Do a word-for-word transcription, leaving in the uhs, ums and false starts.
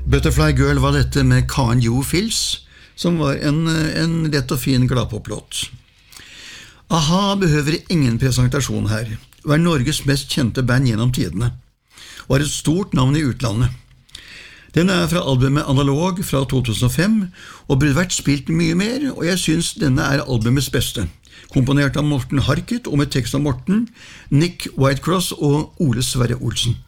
Butterfly Girl var dette med Karen Jo Fils, som var en, en lett og fin gladpoplåt. A-ha behøver ingen presentasjon her, var Norges mest kjente band gjennom tidene, og har et stort navn i utlandet. Den er fra albumet Analog fra to tusen og fem, og burde vært spilt mye mer, og jeg synes denne er albumets beste, komponert av Morten Harket og med tekst av Morten, Nick Whitecross og Ole Sverre Olsen.